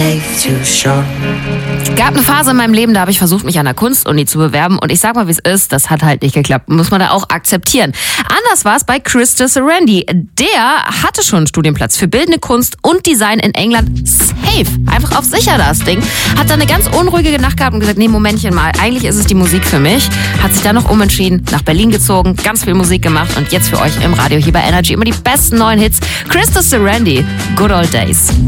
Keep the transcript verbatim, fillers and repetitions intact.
life too short. Gab eine Phase in meinem Leben, da habe ich versucht, mich an der Kunstuni zu bewerben und ich sag mal, wie es ist, das hat halt nicht geklappt. Muss man da auch akzeptieren. Anders war es bei Krista Serendi. Der hatte schon einen Studienplatz für bildende Kunst und Design in England. Safe. Einfach auf sicher das Ding. Hat dann eine ganz unruhige Nacht gehabt und gesagt, nee, Momentchen mal, eigentlich ist es die Musik für mich. Hat sich dann noch umentschieden, nach Berlin gezogen, ganz viel Musik gemacht und jetzt für euch im Radio hier bei Energy immer die besten neuen Hits. Krista Serendi, Good Old Days.